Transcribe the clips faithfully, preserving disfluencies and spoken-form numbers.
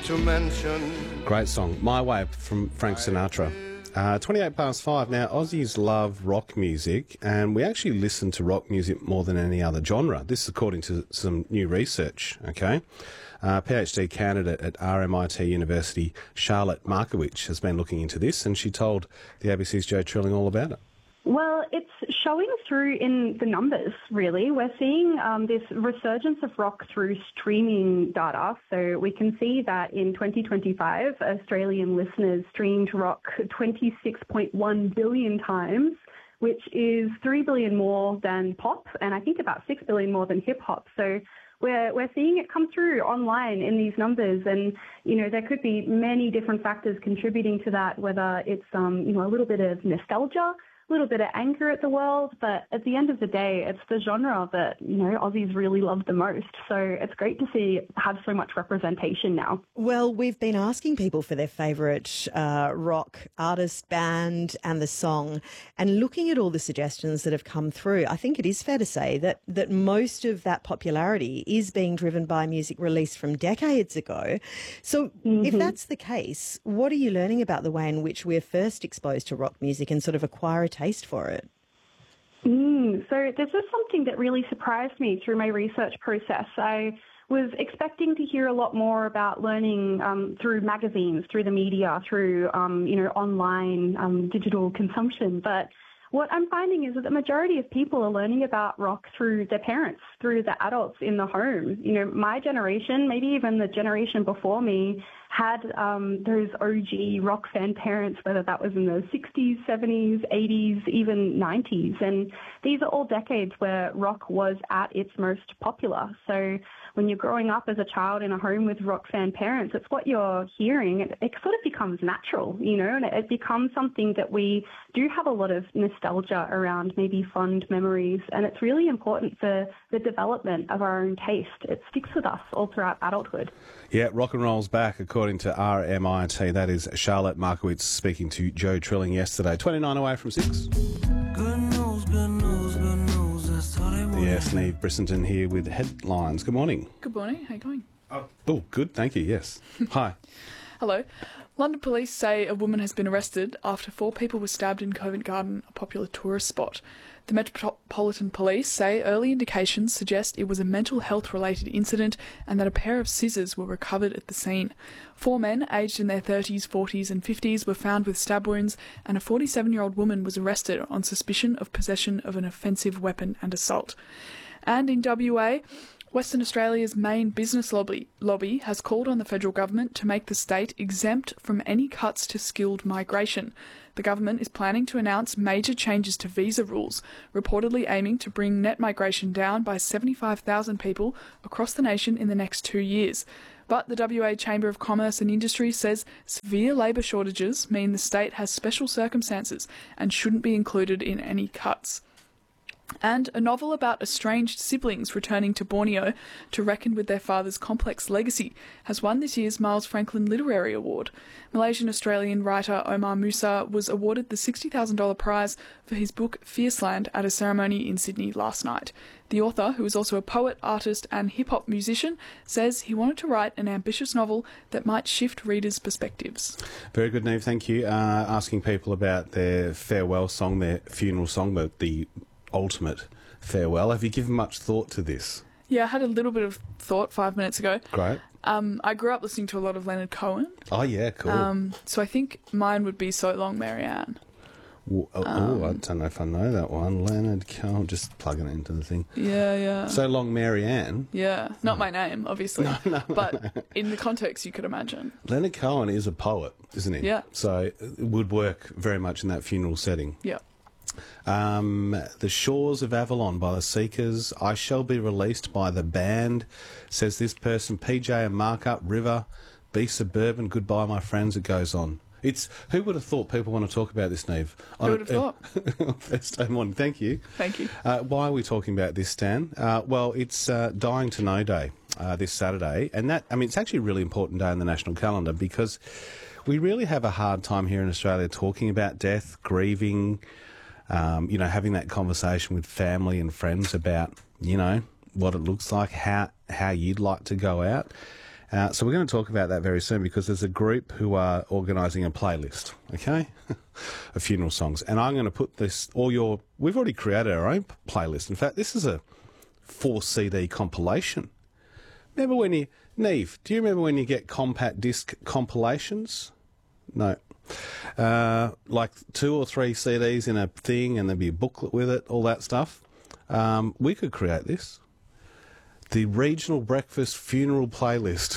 to mention. Great song, My Way from Frank Sinatra. Uh, twenty-eight past five. Now, Aussies love rock music, and we actually listen to rock music more than any other genre. This is according to some new research, okay? Uh, PhD candidate at R M I T University, Charlotte Markowitz, has been looking into this, and she told the A B C's Joe Trilling all about it. Well, it's showing through in the numbers, really. We're seeing um, this resurgence of rock through streaming data. So we can see that in twenty twenty-five, Australian listeners streamed rock twenty-six point one billion times, which is three billion more than pop, and I think about six billion more than hip-hop. So We're, we're seeing it come through online in these numbers, and, you know, there could be many different factors contributing to that, whether it's, um, you know, a little bit of nostalgia, a little bit of anger at the world, but at the end of the day, it's the genre that, you know, Aussies really love the most. So it's great to see have so much representation now. Well, we've been asking people for their favourite uh, rock artist, band and the song, and looking at all the suggestions that have come through, I think it is fair to say that, that most of that popularity is being driven by music released from decades ago. So mm-hmm. if that's the case, what are you learning about the way in which we're first exposed to rock music and sort of acquire a taste for it? Mm, so this is something that really surprised me through my research process. I was expecting to hear a lot more about learning um, through magazines, through the media, through um, you know online um, digital consumption, but what I'm finding is that the majority of people are learning about rock through their parents, through the adults in the home. You know, my generation, maybe even the generation before me, had um, those O G rock fan parents, whether that was in the sixties, seventies, eighties, even nineties. And these are all decades where rock was at its most popular. So when you're growing up as a child in a home with rock fan parents, it's what you're hearing. It, it sort of becomes natural, you know, and it, it becomes something that we do have a lot of nostalgia around, maybe fond memories. And it's really important for the development of our own taste. It sticks with us all throughout adulthood. Yeah, rock and roll's back, according to R M I T. That is Charlotte Markowitz speaking to Joe Trilling yesterday. twenty-nine away from six. Good news, good news, good news. That's all I want. Yes, Neve Brissenden here with headlines. Good morning. Good morning. How you going? Oh, oh good. Thank you. Yes. Hi. Hello. London police say a woman has been arrested after four people were stabbed in Covent Garden, a popular tourist spot. The Metropolitan Police say early indications suggest it was a mental health-related incident and that a pair of scissors were recovered at the scene. Four men, aged in their thirties, forties and fifties, were found with stab wounds, and a forty-seven-year-old woman was arrested on suspicion of possession of an offensive weapon and assault. And in W A, Western Australia's main business lobby, lobby has called on the federal government to make the state exempt from any cuts to skilled migration. The government is planning to announce major changes to visa rules, reportedly aiming to bring net migration down by seventy-five thousand people across the nation in the next two years. But the W A Chamber of Commerce and Industry says severe labour shortages mean the state has special circumstances and shouldn't be included in any cuts. And a novel about estranged siblings returning to Borneo to reckon with their father's complex legacy has won this year's Miles Franklin Literary Award. Malaysian-Australian writer Omar Musa was awarded the sixty thousand dollars prize for his book Fierceland at a ceremony in Sydney last night. The author, who is also a poet, artist and hip-hop musician, says he wanted to write an ambitious novel that might shift readers' perspectives. Very good, Neve. Thank you. Uh, asking people about their farewell song, their funeral song, the, the ultimate farewell. Have you given much thought to this? Yeah, I had a little bit of thought five minutes ago. Great. Um, I grew up listening to a lot of Leonard Cohen. Oh, yeah, cool. Um, so I think mine would be So Long, Marianne. Oh, oh um, I don't know if I know that one. Leonard Cohen, just plugging it into the thing. Yeah, yeah. So Long, Marianne. Yeah, not my name, obviously. No, no, but no. in the context, you could imagine. Leonard Cohen is a poet, isn't he? Yeah. So it would work very much in that funeral setting. Yeah. Um, The Shores of Avalon by the Seekers. I Shall Be Released by the Band, says this person. P J and Markup, River, Be Suburban, Goodbye My Friends. It goes on. It's who would have thought people want to talk about this, Neve? Who would have thought? First day morning. Thank you. Thank you. Uh, why are we talking about this, Stan? Uh, well, it's uh, Dying to Know Day uh, this Saturday, and that I mean it's actually a really important day in the national calendar because we really have a hard time here in Australia talking about death, grieving. Um, you know, having that conversation with family and friends about, you know, what it looks like, how how you'd like to go out. Uh, so we're going to talk about that very soon because there's a group who are organising a playlist, okay, of funeral songs. And I'm going to put this, all your, we've already created our own playlist. In fact, this is a four C D compilation. Remember when you, Neve, do you remember when you get compact disc compilations? No. Uh, like two or three C Ds in a thing and there'd be a booklet with it, all that stuff. Um, we could create this. The Regional Breakfast Funeral Playlist.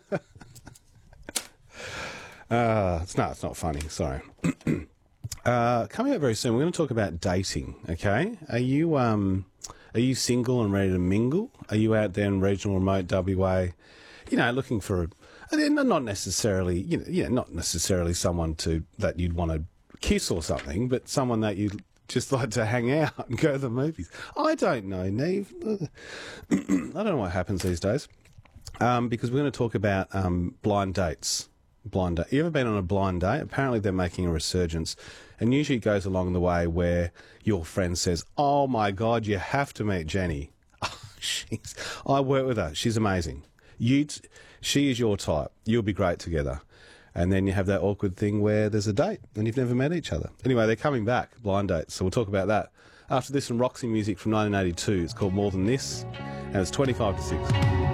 uh, it's, no, it's not funny, sorry. uh, coming up very soon, we're going to talk about dating, okay? Are you um, are you single and ready to mingle? Are you out there in regional remote W A, you know, looking for, a, not necessarily, you know, yeah, not necessarily someone to that you'd want to kiss or something, but someone that you'd just like to hang out and go to the movies. I don't know, Neve. I don't know what happens these days. Um, because we're going to talk about um, blind dates. Blind date. You ever been on a blind date? Apparently they're making a resurgence. And usually it goes along the way where your friend says, oh my God, you have to meet Jenny. Oh, she's, I work with her. She's amazing. You, t- she is your type. You'll be great together. And then you have that awkward thing where there's a date and you've never met each other. Anyway, they're coming back, blind dates. So we'll talk about that after this, some Roxy music from nineteen eighty-two. It's called More Than This, and it's twenty-five to six.